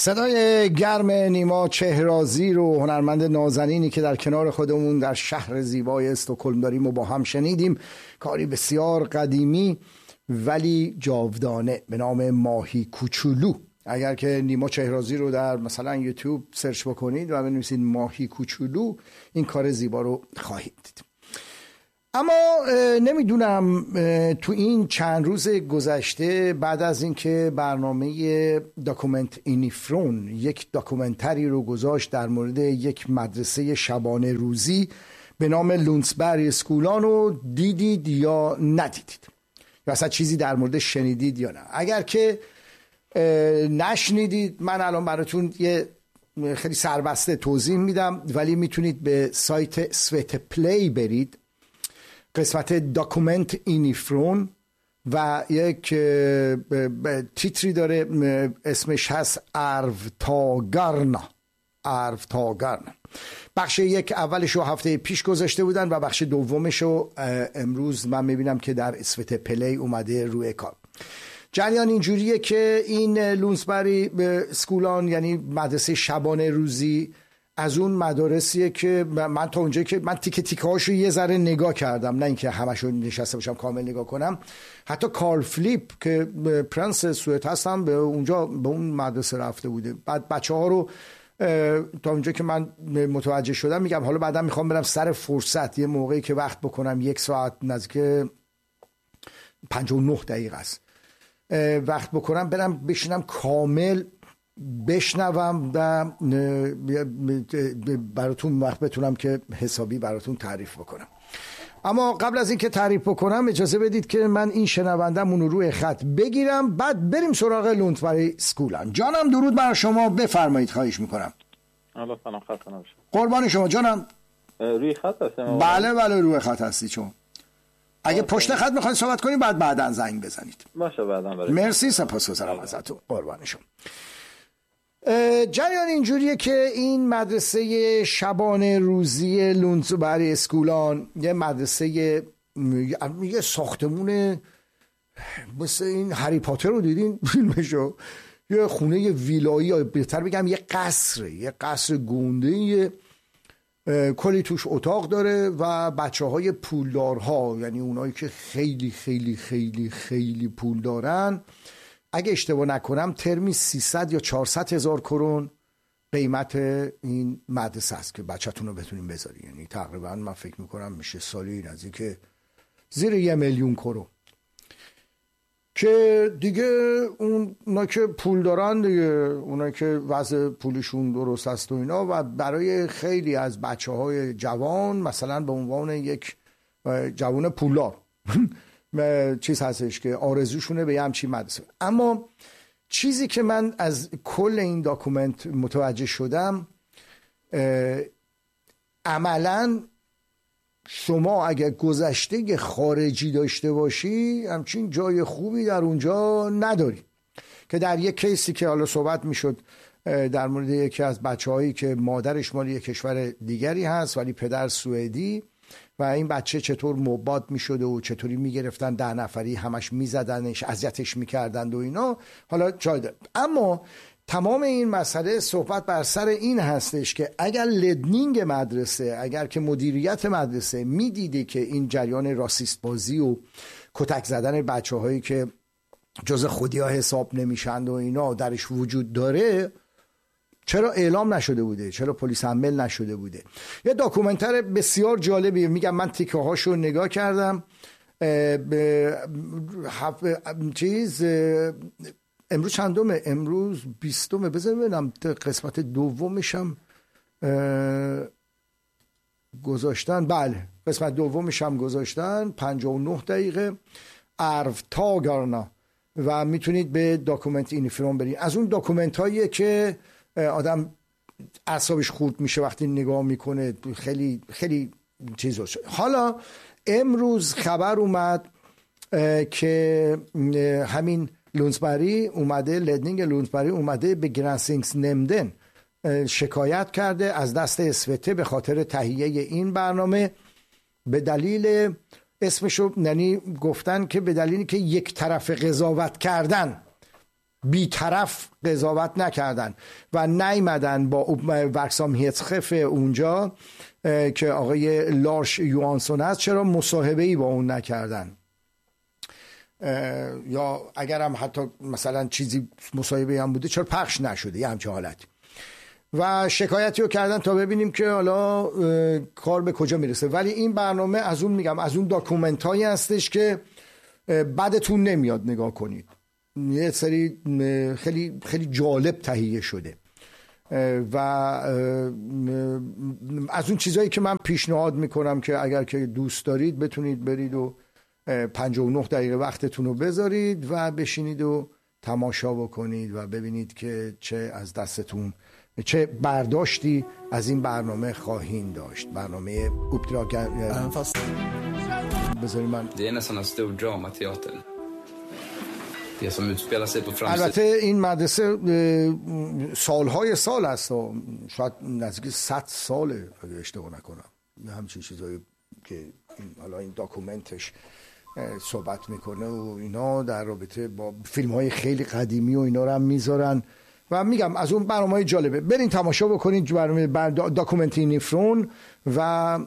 صدای گرم نیما چهرازی رو، هنرمند نازنینی که در کنار خودمون در شهر زیبای استکهلم داریم و با هم شنیدیم. کاری بسیار قدیمی ولی جاودانه به نام ماهی کوچولو. اگر که نیما چهرازی رو در مثلا یوتیوب سرچ بکنید و بنویسید ماهی کوچولو، این کار زیبا رو خواهید دید. اما نمیدونم تو این چند روز گذشته بعد از اینکه برنامه داکومنت اینیفرون یک داکومنتری رو گذاشت در مورد یک مدرسه شبانه روزی به نام لونسبری اسکولان رو دیدید یا ندیدید، یا اصلا چیزی در مورد شنیدید یا نه. اگر که نشنیدید من الان براتون یه خیلی سربسته توضیح میدم، ولی میتونید به سایت سویت پلی برید، قسمت داکومنت اینیفرون و یک تیتری داره اسمش هست ارفتاگارنا. بخش یک اولش رو هفته پیش گذاشته بودن و بخش دومش رو امروز من میبینم که در سویت پلی اومده روی کار. جریان اینجوریه که این لونسبری اسکولان یعنی مدرسه شبانه روزی از اون مدارسیه که من تا اونجایی که من تیکه تیکه هاشو یه ذره نگاه کردم، نه اینکه همشو نشسته باشم کامل نگاه کنم. حتی کارل فلیپ که پرنس سوئد هستم به اونجا به اون مدرسه رفته بوده. بعد بچه‌ها رو تا اونجا که من متوجه شدم، میگم حالا بعدا میخوام برم سر فرصت یه موقعی که وقت بکنم، 1 ساعت نزدیک 59 دقیقه است وقت بکنم، برم بشینم کامل بشنوم و براتون وقت بتونم که حسابی براتون تعریف بکنم. اما قبل از اینکه تعریف بکنم اجازه بدید که من این شنوندمون رو روی خط بگیرم، بعد بریم سراغ لونسبری اسکولان. جانم درود بر شما، بفرمایید. خواهش میکنم. الله سلام، خسته نباشید. قربان شما جانم. روی خط هستم؟ بله روی خط هستی. چون اگه پشت خط میخواید صحبت کنید بعداً زنگ بزنید. باشه بعداً. مرسی، سپاسگزارم ازتون. قربان شما. جریان اینجوریه که این مدرسه شبانه روزی لونسبری اسکولان یه مدرسه یه ساختمون مثل این هری پاتر رو دیدین فیلمشو، یه خونه ویلایی، یا بهتر بگم یه قصر گونده، کلی توش اتاق داره و بچه های پولدارها، یعنی اونایی که خیلی خیلی خیلی خیلی پول دارن، اگه اشتباه نکنم ترمی 300 یا 400 هزار کرون قیمت این مدرسه است که بچه‌تون رو بتونین بذاری. یعنی تقریبا من فکر میکنم میشه سالی نزدیک زیر 1 میلیون کرون، که دیگه اونا که پول دارن دیگه، اونا که وضع پولشون درست است و اینا، و برای خیلی از بچه‌های جوان مثلا به عنوان یک جوان پولدار چیز هستش که آرزوشونه به یه همچین مدرسه. اما چیزی که من از کل این داکومنت متوجه شدم، عملاً شما اگر گذشته خارجی داشته باشی همچین جای خوبی در اونجا نداری. که در یک کیسی که حالا صحبت میشد در مورد یکی از بچه‌هایی که مادرش مال یک کشور دیگری هست ولی پدر سوئدی، و این بچه چطور مباد میشده و چطوری میگرفتن 10 نفری همش میزدنش، اذیتش میکردند و اینا، حالا جای داره. اما تمام این مسئله صحبت بر سر این هستش که اگر لدنینگ مدرسه، اگر که مدیریت مدرسه میدیده که این جریان راسیست بازی و کتک زدن بچه هایی که جز خودی ها حساب نمیشند و اینا درش وجود داره، چرا اعلام نشده بوده؟ چرا پلیس عمل نشده بوده؟ یه داکومنتر بسیار جالبیه، میگم من تیکه هاشو نگاه کردم. امروز چندمه؟ امروز 20. بذار ببینم قسمت دومشم گذاشتن. بله قسمت دومشم گذاشتن 59 دقیقه ارفتاگارنا، و میتونید به داکومنت اینیفرون برید. از اون داکومنت هاییه که آدم اعصابش خورد میشه وقتی نگاه میکنه، خیلی خیلی چیز هست. حالا امروز خبر اومد که همین لونسبری اومده، لدنینگ لونسبری اومده به گرانسینگس نمدن شکایت کرده از دست اسوته به خاطر تهیه این برنامه، به دلیل اسمشو یعنی گفتن که به دلیلی که یک طرف قضاوت کردن بیطرف قضاوت نکردن و نیمدن با ورکسامهetschef اونجا که آقای لارش یوانسون هست چرا مصاحبه‌ای با اون نکردن، یا اگرم حتی مثلا چیزی مصاحبه هم بوده چرا پخش نشده، یه همچه حالتی. و شکایتی رو کردن تا ببینیم که حالا کار به کجا میرسه. ولی این برنامه از اون میگم از اون داکومنت هایی هستش که بعدتون نمیاد نگاه کنید، یه سری خیلی خیلی جالب تهیه شده و از اون چیزایی که من پیشنهاد میکنم که اگر که دوست دارید بتونید برید و 59 دقیقه وقتتون رو بذارید و بشینید و تماشا بکنید و ببینید که چه از دستتون چه برداشتی از این برنامه خواهید داشت. برنامه Uppdrag. بذارید من Det är nästan en stor dramateater. Det som utspelar sig på framsidan. البته این مدرسه سالهای سال هست، شاید نزدیک 100 ساله اگه اشتباه نکنم، همچین چیزایی که حالا این داکومنتش صحبت میکنه و اینا در رابطه با فیلم های خیلی قدیمی و اینا رو هم میذارن و میگم از اون برنامه‌های جالبه. برین تماشا بکنید برنامه داکومنتی نیفرون و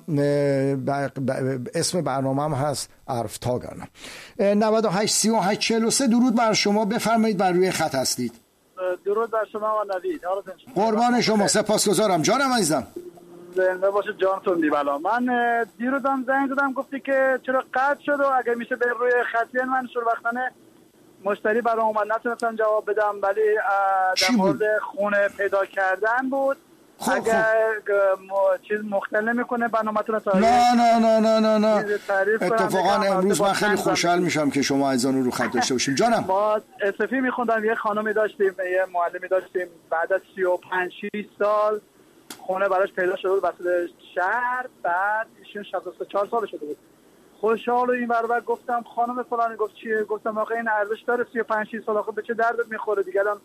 اسم برنامه هم هست ارفتاگرن. 98 38 43. درود بر شما، بفرمایید، بر روی خط هستید. درود بر شما و نوید. قربان شما، سپاسگزارم جانم عزیزم. زنده باشه جانتون دیوالا. من دیروزم زنگ زدم گفتی که چرا قطع شد و اگه میشه به روی خطی من شوربختانه مشتری برام اومد نتونستم جواب بدم، ولی در مورد خونه پیدا کردن بود. اگر چیز مختل نمیکنه برنامه‌تون تا نه اتفاقا امروز من خیلی خوشحال میشم که شما عزیزان رو خط داشته باشیم. جانم ما اسفی میخوندم، یه خانمی داشتیم، یه معلمی داشتیم، بعد از 35 6 سال خونه براش پیدا شده بود وسط شهر، بعد ایشون 64 سال شده بود. خوشحال و این برابر گفتم خانم فلانی، گفت چیه؟ گفتم آخه این ارزش داره 35 6 سال، آخه به چه دردت میخوره دیگه، الان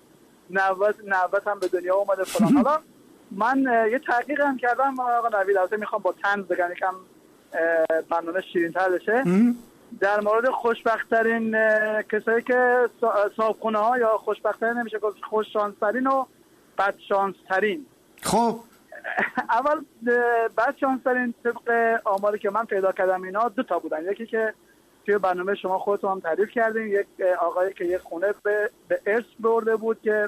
90 هم به دنیا اومده فلان. حالا من یه تحقیق هم کردم آقا نوید، البته میخوام با طنز بگم یکم برنامه شیرین‌تر بشه، در مورد خوشبخت‌ترین کسایی که صاحبخونه ها، یا خوشبخت‌ترین نمیشه گفت، خوششانس‌ترین و بدشانس‌ترین. خب اول بدشانس‌ترین طبق آماری که من پیدا کردم اینا 2 تا بودن. یکی که توی برنامه شما خودتون هم تعریف کردین، یک آقایی که یک خونه به ارث برده بود که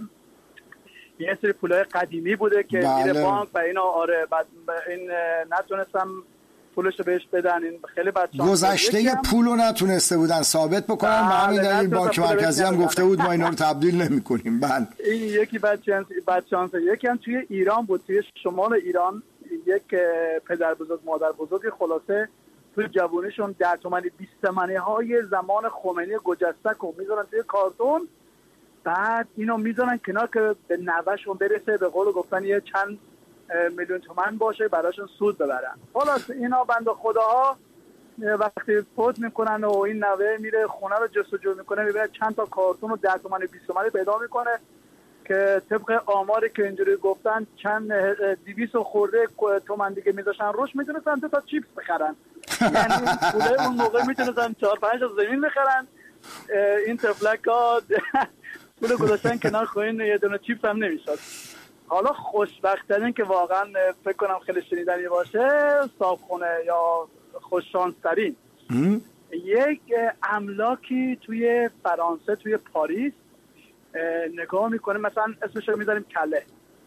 یه سری پولای قدیمی بوده که میره بانک و اینا، آره بعد این نتونستم پولشو بهش بدن. این خیلی بدشانس، گذشته پولو نتونسته بودن ثابت بکنن، همین دلیل بانک مرکزی هم گفته بود ما اینا رو تبدیل نمی‌کنیم. بله این یکی بدشانس. یکی هم توی ایران بود، توی شمال ایران، یک پدر بزرگ مادر بزرگ خلاصه توی جوونیشون 10 تومانی 20 تومانی های زمان خمینی گجستک رو میذارن توی کارتون، بعد اینو میذارن کنار که به نوه‌شون برسه، به قول گفتن یه چند میلیون تومان باشه براشون سود ببرن. خلاص اینا بنده خداها وقتی فوت میکنن و این نوه میره خونه رو جستجو میکنه، میبینه چند تا کارتون رو 10 تومن 20 تومن پیدا میکنه که طبق آماری که اینجوری گفتن چند 200 خورده تومن دیگه میذاشن روش، میتونستن 2 تا چیپس بخرن. یعنی پوله اون موقع میتونستن 4 5 تا زمین بخرن. این تفلکا پول گذاشتن کنار خوین یه دونه چیپس هم نمیشد. حالا خوشبخت‌ترین که واقعا فکر کنم خیلی شنیدنی باشه، صاحبخونه یا خوششانس‌ترین، یک املاکی توی فرانسه توی پاریس نگاه میکنه، مثلا اسمش رو میذاریم کله.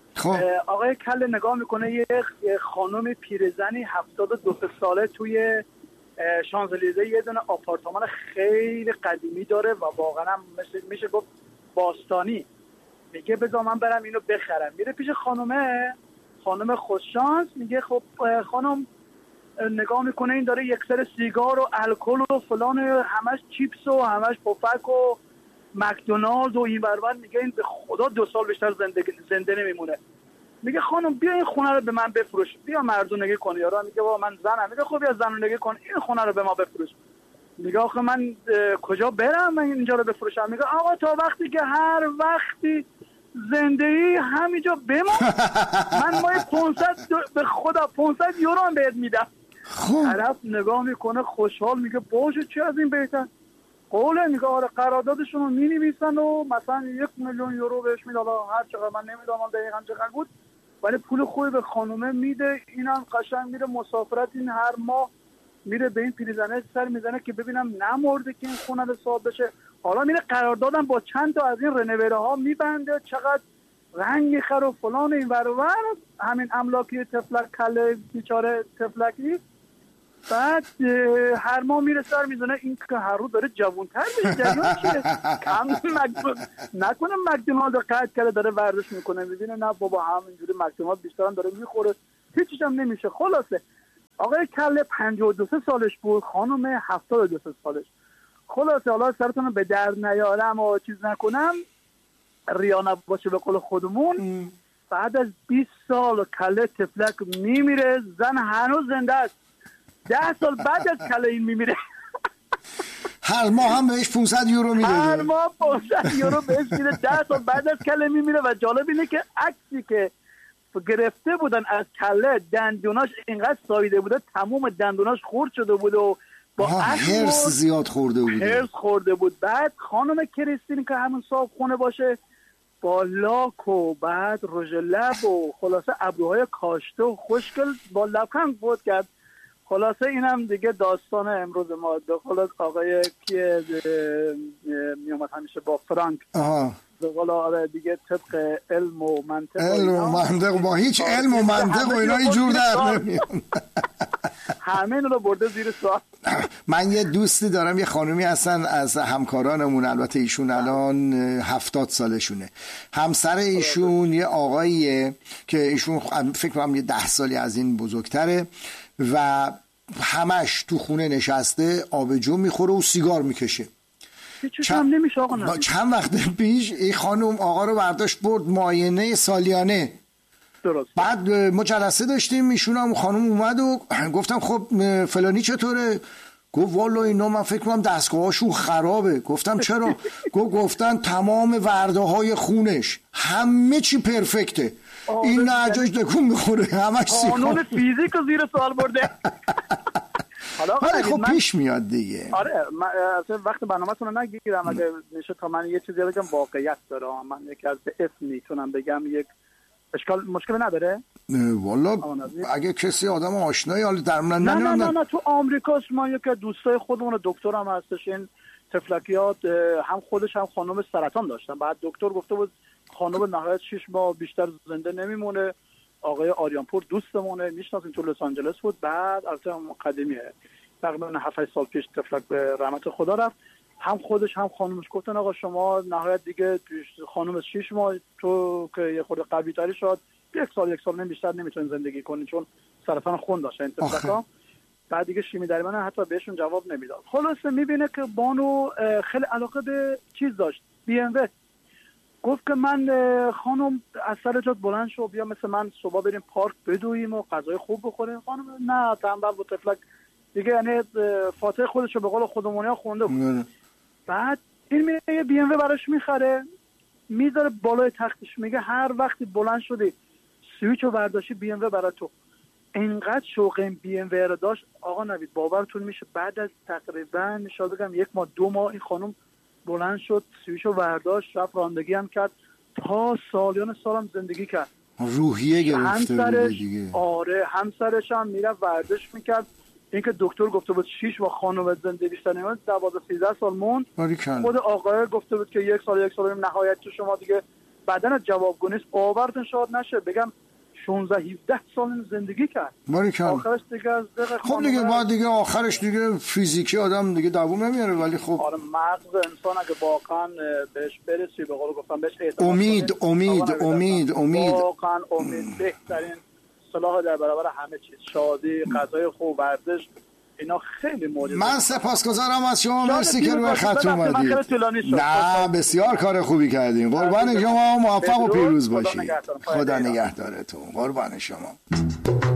آقای کله نگاه میکنه یه خانم پیرزنی 72 ساله توی شانزلیزه یه دونه آپارتمان خیلی قدیمی داره و واقعا هم میشه گفت باستانی. میگه بذار من برم اینو بخرم. میره پیش خانم خوششانس، میگه خب خانم، نگاه میکنه این داره یک سر سیگار و الکل و فلان، همش چیپس و همش پفک و مکدونالد و این برابر. میگه این به خدا 2 سال بیشتر زنده نمیمونه. میگه خانم بیا این خونه رو به من بفروش، بیا مردونگی کن. یارو میگه بابا من زنم. میگه خب بیا زنونگی کن، این خونه رو به ما بفروش. میگه آخه من کجا برم من اینجا رو بفروشم؟ میگه آقا تا وقتی که هر وقتی زندگی همینجا بمون، من مای 500 به خدا 500 یورو هم بهت میدم. طرف نگاه میکنه خوشحال، میگه باشه چه از این بهتر. قوله میگه آره قراردادشون رو می‌نویسن و مثلا 1,000,000 یورو بهش میده، حالا هر چقدر من نمیدونم دقیقاً چقدر بود، ولی پول خوبی به خانومه میده. اینم قشنگ میره مسافرت، این هر ماه میره به این پیرزنه سر میزنه که ببینم نمرده که این خونه حساب بشه. حالا میره قراردادم با چند تا از این رنویره ها میبنده، چقدر رنگ خر و فلان این ور و همین املاکی تفلک کله بیچاره تفلکی. بعد هر ماه میره سر میزنه این که هر رو داره جوانتر میشه. جریان چیه؟ کم نکنه مکدونالد رو قطع کرده داره ورزش میکنه، میبینه نه بابا همینجوری مکدونالد بیشتر هم داره میخوره، هیچیش هم نمیشه. خلاصه آقای کله 52 سالش بود، خانم 72 سالش. خلاصه حالا سرتون رو به درد نیارم و چیز نکنم، ریا نباشه به قول خودمون، بعد از 20 سال کله تفلک میمیره، زن هنوز زنده است. 10 سال بعد از کله این میمیره. هر ماه هم بهش 500 یورو میده. هر ماه 500 یورو بهش میده. 10 سال بعد از کله میمیره. و جالب اینه که عکسی که گرفته بودن از کله دندوناش اینقدر ساییده بوده، تمام دندوناش خورد شده بود و با هرس زیاد خورده بود. هرس خورده بود. بعد خانم کریستین که همون صاحب خونه باشه، با لاک و بعد رژ لب و خلاصه ابروهای کاشته و خوشگل با لبخند بود کرد. خلاصه اینم دیگه داستان امروز ما. خلاص آقای که میومد همیشه با فرانک به قول آره دیگه طبق علم و منطق با هیچ علم و منطق و اینا اینجور در نمیاد. همه رو برده زیر سوال. من یه دوستی دارم، یه خانومی هستن از همکارانمون، البته ایشون الان 70 سالشونه. همسر ایشون یه آقاییه که ایشون فکر کنم یه 10 سالی از این بزرگتره و همش تو خونه نشسته آبجو میخوره و سیگار میکشه. چند وقت پیش این خانم آقا رو برداشت برد معاینه سالیانه. درست. بعد ما جلسه داشتیم، ایشون خانم اومد و گفتم خب فلانی چطوره؟ گفت والا اینا من فکر کنم دستگاهاشون خرابه. گفتم چرا؟ گفتن تمام ورده های خونش همه چی پرفکته، این نعجاش دکون میخوره، همش سیگار. قانون فیزیک رو زیر سوال برده. حالا خب پیش میاد دیگه. آره من وقت برنامه‌تون رو نگیرم اگه میشه تا من یه چیزی بگم واقعیت داره. من یکی از اسم میتونم بگم، یک مشکل نداره؟ والا اگه کسی آدم آشنایی حالا در من نه تو آمریکاست. ما یکی از دوستای خودمون دکترم هستش، این تفلکیات هم خودش هم خانم سرطان داشتن. بعد دکتر گفته بود خانم نهایت 6 ماه بیشتر زنده نمیمونه. آقای آریانپور دوستمونه، میشناسیم، تو لس آنجلس بود. بعد البته قدیمیه، تقریبا 7 سال پیش تفلک به رحمت خدا رفت. هم خودش هم خانومش گفتن آقا شما نهایت دیگه خانومش 6 ماه، تو که یه خورده قوی تری شد 1 سال بیشتر نمیتونین زندگی کنی، چون سرطان خون داشته این تفلکا. بعد دیگه شیمی در من حتی بهشون جواب نمیداد. خلاصه میبینه که بانو خیلی علاقه به چیز داشت، BMW. گفت که من خانم از سر جات بلند شو، بیا مثل من صبح بریم پارک بدویم و غذای خوب بخوریم. خانم نه، تنبل بود تفلک دیگه، یعنی فاتحه خودشو به قول خودمونیا خونده بود. بعد این میگه یه BMW براش میخره، میذاره بالای تختش، میگه هر وقتی بلند شدی سویچو برداشتی BMW برای تو. اینقدر شوق این BMW رو داشت آقا نوید، باورتون میشه بعد از تقریبا شاید بگم 1 ماه 2 ماه این خانم بلند شد سویچو برداشت رفت رانندگی هم کرد، تا سالیان سالم زندگی کرد. روحیه گرفته بود دیگه. آره همسرش هم میرفت ورزش میکرد. اینکه دکتر گفته بود 6 و خانم زنده بیشتر نمیاد، 12-13 سال موند. خود آقای گفته بود که 1 سال نهایت تو شما دیگه بدنت جوابگو نیست. باورتون شاید نشه بگم 16-17 سال زندگی کرد. آخرش دیگه از خب دیگه بعد دیگه آخرش دیگه فیزیکی آدم دیگه دووم نمیاره، ولی خب آره مغز انسان اگه واقعا بهش برسی، به قول گفتم بهش امید واقعا امید بهترین سلاح در برابر همه چیز. شادی، غذای خوب، ورزش، اینا خیلی موجوده. من سپاسگزارم از شما، مرسی که روی خط اومدید. نه بسیار کار خوبی کردین، قربان شما، موفق و پیروز باشید. خدا نگهدارتون، قربان شما.